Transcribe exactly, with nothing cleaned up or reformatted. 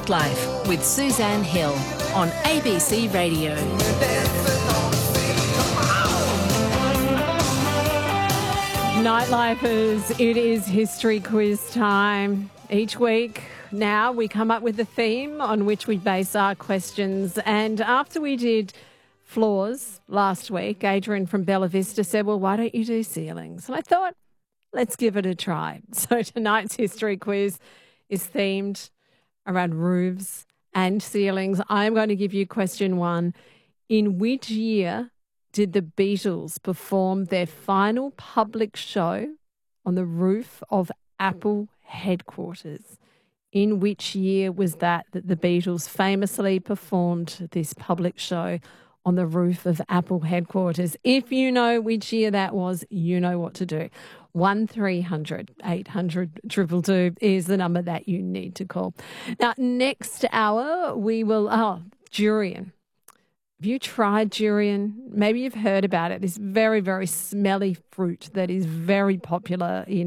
Nightlife with Suzanne Hill on A B C Radio. Nightlifers, it is history quiz time. Each week now we come up with a theme on which we base our questions. And after we did floors last week, Adrian from Bella Vista said, well, why don't you do ceilings? And I thought, let's give it a try. So tonight's history quiz is themed around roofs and ceilings. I'm going to give you question one. In which year did the Beatles perform their final public show on the roof of Apple headquarters? In which year was that that the Beatles famously performed this public show on the roof of Apple headquarters? If you know which year that was, you know what to do. one three hundred eight hundred two two two is the number that you need to call. Now, next hour, we will, oh, durian. Have you tried durian? Maybe you've heard about it. This very, very smelly fruit that is very popular in